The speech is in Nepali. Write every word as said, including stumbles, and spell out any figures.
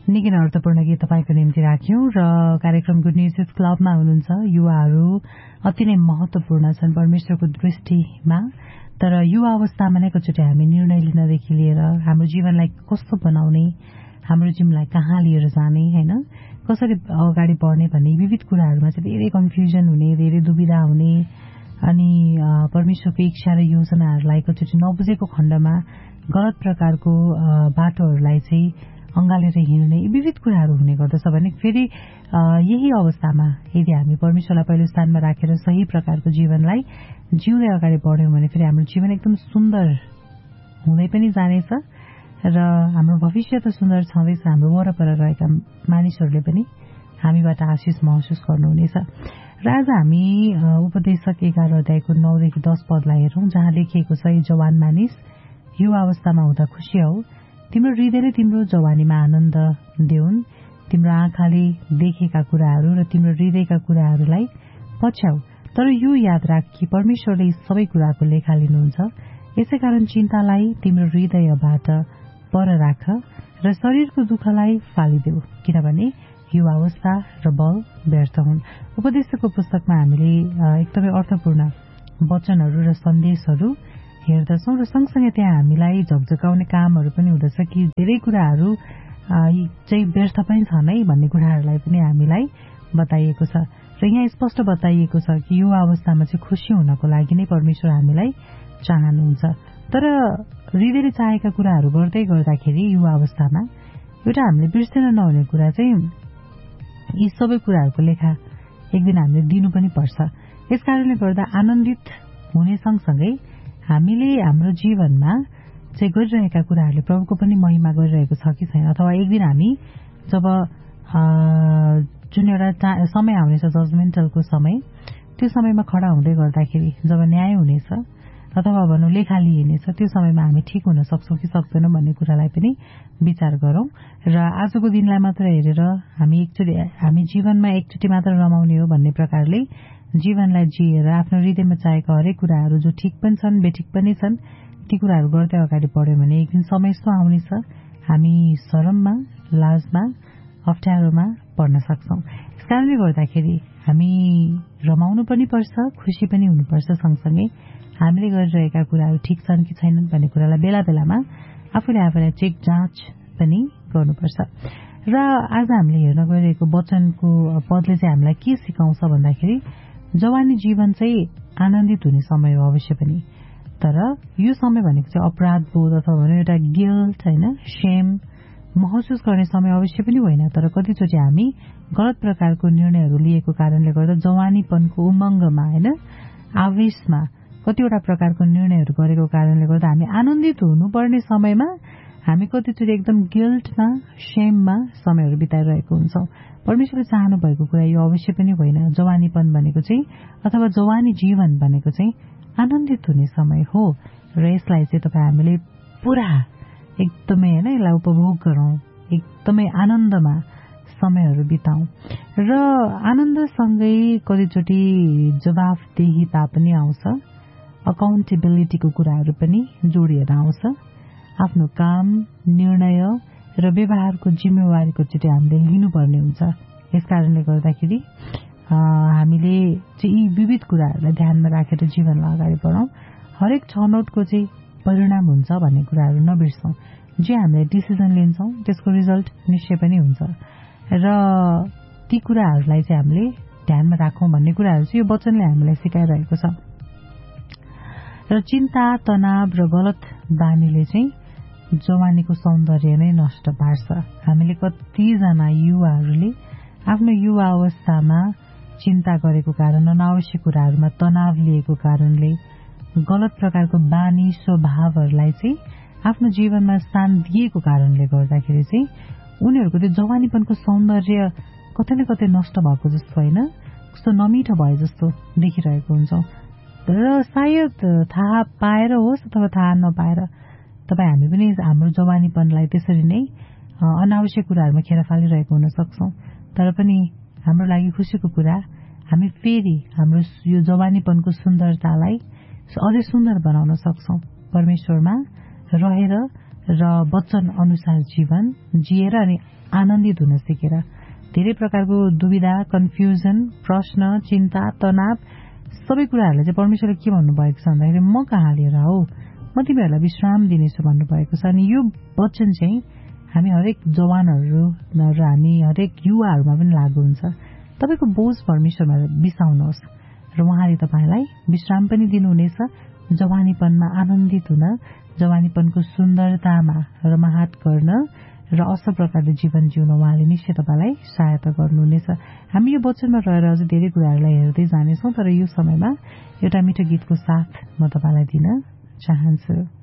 निकै नै अर्थपूर्ण गीत तपाईको निम्ति राख्यौं र कार्यक्रम गुड न्यूज क्लबमा हुनुहुन्छ। युवाहरू अति नै महत्वपूर्ण छन् परमेश्वरको दृष्टिमा। तर युवा अवस्थामा नै कतिचोटि हामी निर्णय लिनदेखि लिएर हाम्रो जीवनलाई कस्तो बनाउने, हाम्रो जीवनलाई कहाँ लिएर जाने, हैन कसरी अगाडि बढ्ने भन्ने विविध कुराहरूमा चाहिँ धेरै कन्फ्युजन हुने, धेरै दुविधा हुने अनि परमेश्वरको इच्छा र योजनाहरूलाई कतिचोटि नबुझेको खण्डमा गलत प्रकारको बाटोहरूलाई चाहिँ अंगालेर हिँड्ने विविध कुराहरू हुने गर्दछ भने फेरि यही अवस्थामा यदि हामी परमेश्वरलाई पहिलो स्थानमा राखेर सही प्रकारको जीवनलाई जिउँदै अगाडि बढ्यौं भने फेरि हाम्रो जीवन एकदम सुन्दर हुँदै पनि जानेछ र हाम्रो भविष्य त सुन्दर छँदैछ। हाम्रो वरपर रहेका मानिसहरूले पनि हामीबाट आशिष महसुस गर्नुहुनेछ। र आज हामी उपदेशक एघार अध्यायको नौदेखि दस पदलाई हेरौं, जहाँ लेखिएको छ, जवान मानिस युवा अवस्थामा हुँदा खुशी हौ, तिम्रो हृदयले तिम्रो जवानीमा आनन्द देऊन्, तिम्रो आँखाले देखेका कुराहरू र तिम्रो हृदयका कुराहरूलाई पछ्याउ। तर यो याद राख कि परमेश्वरले सबै कुराको लेखा लिनुहुन्छ। यसैकारण चिन्तालाई तिम्रो हृदयबाट पर राख र शरीरको दुःखलाई फालिदेऊ, किनभने युवा अवस्था र बल व्यर्थ हुन्। उपदेशको पुस्तकमा हामीले एकदमै अर्थपूर्ण वचनहरू र सन्देशहरू हेर्दछौं र सँगसँगै त्यहाँ हामीलाई झकझकाउने कामहरू पनि हुँदछ कि धेरै कुराहरू चाहिँ व्यर्थ पनि छन् है भन्ने कुराहरूलाई पनि हामीलाई बताइएको छ। र यहाँ स्पष्ट बताइएको छ कि युवा अवस्थामा चाहिँ खुशी हुनको लागि नै परमेश्वर हामीलाई चाहनुहुन्छ। तर हृदयले चाहेका कुराहरू गर्दै गर्दाखेरि युवा अवस्थामा एउटा हामीले बिर्सेन नहुने कुरा चाहिँ यी सबै कुराहरूको लेखा एक दिन हामीले दिनु पनि पर्छ। यसकारणले गर्दा आनन्दित हुने सँगसँगै हामीले हाम्रो जीवनमा चाहिँ गरिरहेका कुराहरूले प्रभुको पनि महिमा गरिरहेको छ कि छैन, अथवा एक दिन हामी जब जुन एउटा समय आउनेछ जजमेन्टलको समय, त्यो समयमा खडा हुँदै गर्दाखेरि जब न्याय हुनेछ अथवा भनौँ लेखा लिइनेछ, त्यो समयमा हामी ठिक हुन सक्छौं कि सक्दैनौं भन्ने कुरालाई पनि विचार गरौं। र आजको दिनलाई मात्र हेरेर हामी एकचोटि हामी जीवनमा एकचोटि मात्र रमाउने हो भन्ने प्रकारले जीवनलाई जिएर आफ्नो हृदयमा चाहेका हरेक कुराहरू जो ठिक पनि छन् बेठिक पनि छन् ती कुराहरू गर्दै अगाडि बढ्यौं भने एक दिन समय यस्तो आउनेछ हामी शरममा, लाजमा, अप्ठ्यारोमा पर्न सक्छौं। यसकारणले गर्दाखेरि हामी रमाउनु पनि पर्छ, खुशी पनि हुनुपर्छ, सँगसँगै हामीले गरिरहेका कुराहरू ठिक छन् कि छैनन् भन्ने कुरालाई बेला बेलामा आफूले आफूलाई चेक जाँच पनि गर्नुपर्छ। र आज हामीले हेर्न गइरहेको वचनको पदले चाहिँ हामीलाई के सिकाउँछ भन्दाखेरि जवानी जीवन चाहिँ आनन्दित हुने समय हो अवश्य पनि, तर यो समय भनेको चाहिँ अपराध बोध अथवा भनौँ एउटा गिल्ट, हैन शेम महसुस गर्ने समय अवश्य पनि होइन। तर कतिचोटि हामी गलत प्रकारको निर्णयहरू लिएको कारणले गर्दा जवानीपनको उमङ्गमा, हैन आवेशमा कतिवटा प्रकारको निर्णयहरू गरेको कारणले गर्दा हामी आनन्दित हुनुपर्ने समयमा हामी कतिचोटि एकदम गिल्टमा, शेममा समयहरू बिताइरहेको हुन्छौं। परमेश्वरले चाहनु भएको कुरा यो अवश्य पनि होइन। जवानीपन भनेको चाहिँ अथवा जवानी जीवन भनेको चाहिँ आनन्दित हुने समय हो र यसलाई चाहिँ तपाईँ हामीले पूरा एकदमै हैन यसलाई उपभोग गरौं, एकदमै आनन्दमा समयहरू बिताउँ। र आनन्दसँगै कतिचोटि जवाफदेहिता पनि आउँछ, अकाउन्टेबिलिटीको कुराहरू पनि जोडिएर आउँछ। आफ्नो काम, निर्णय र व्यवहारको जिम्मेवारीको चोटि हामीले लिनुपर्ने हुन्छ। यसकारणले गर्दाखेरि हामीले चाहिँ यी विविध कुराहरूलाई ध्यानमा राखेर जीवनलाई अगाडि बढाउँ। हरेक छनौटको चाहिँ परिणाम हुन्छ भन्ने कुराहरू नबिर्सौं। जे हामीले डिसिजन लिन्छौं त्यसको रिजल्ट निश्चय पनि हुन्छ र ती कुराहरूलाई चाहिँ हामीले ध्यानमा राखौं भन्ने कुराहरू चाहिँ यो वचनले हामीलाई सिकाइरहेको छ। र चिन्ता, तनाव र गलत बानीले चाहिँ जवानीको सौन्दर्य नै नष्ट पार्छ। हामीले कतिजना युवाहरूले आफ्नो युवा अवस्थामा चिन्ता गरेको कारण, अनावश्यक कुराहरूमा तनाव लिएको कारणले, गलत प्रकारको बानी स्वभावहरूलाई चाहिँ आफ्नो जीवनमा स्थान दिएको कारणले गर्दाखेरि चाहिँ उनीहरूको त्यो जवानीपनको सौन्दर्य कतै न कतै नष्ट भएको जस्तो, होइन कस्तो नमिठो भए जस्तो देखिरहेको हुन्छौं। र सायद थाहा पाएर होस् अथवा थाहा नपाएर तपाईँ हामी पनि हाम्रो जवानीपनलाई त्यसरी नै अनावश्यक कुराहरूमा खेर फालिरहेको हुन सक्छौं। तर पनि हाम्रो लागि खुशीको कुरा, हामी फेरि हाम्रो यो जवानीपनको सुन्दरतालाई अझै सुन्दर बनाउन सक्छौं परमेश्वरमा रहेर र वचन अनुसार जीवन जिएर अनि आनन्दित हुन सिकेर धेरै प्रकारको दुविधा, कन्फ्युजन, प्रश्न, चिन्ता, तनाव सबै कुराहरूलाई चाहिँ परमेश्वरले के भन्नुभएको छ भन्दाखेरि म कहाँ लिएर हो, म तिमीहरूलाई विश्राम दिनेछु भन्नुभएको छ। अनि यो वचन चाहिँ हामी हरेक जवानहरू र हामी हरेक युवाहरूमा पनि लागू हुन्छ। तपाईँको बोझ परमेश्वरमा बिसाउनुहोस् र उहाँले तपाईँलाई विश्राम पनि दिनुहुनेछ। जवानीपनमा आनन्दित हुन, जवानीपनको सुन्दरतामा रमाहाट गर्न र असल प्रकारले जीवन जिउन उहाँले निश्चय तपाईँलाई सहायता गर्नुहुनेछ। हामी यो वचनमा रहेर अझ धेरै कुराहरूलाई हेर्दै जानेछौँ, तर यो समयमा एउटा मिठो गीतको साथ म तपाईँलाई दिन चाहन्छु।